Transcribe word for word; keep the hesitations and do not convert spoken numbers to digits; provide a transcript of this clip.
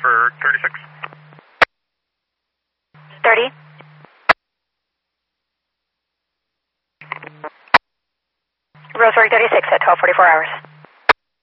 for thirty-six. thirty. Roseburg thirty-six at twelve forty-four hours.